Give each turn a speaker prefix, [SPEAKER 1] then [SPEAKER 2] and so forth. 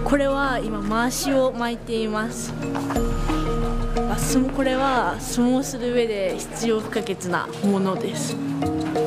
[SPEAKER 1] これは今回しを巻いています。これは相撲をする上で必要不可欠なものです。